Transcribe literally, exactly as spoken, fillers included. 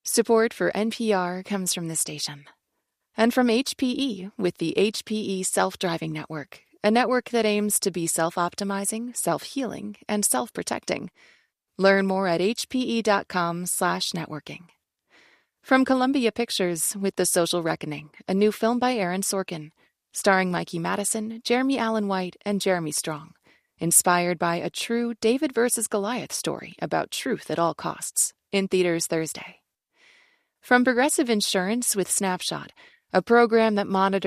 Support for N P R comes from the station. And from H P E with the H P E Self-Driving Network, a network that aims to be self-optimizing, self-healing, and self-protecting. Learn more at hpe.com slash networking. From Columbia Pictures with The Social Reckoning, a new film by Aaron Sorkin, starring Mikey Madison, Jeremy Allen White, and Jeremy Strong, inspired by a true David versus Goliath story about truth at all costs, in theaters Thursday. From Progressive Insurance with Snapshot, a program that monitors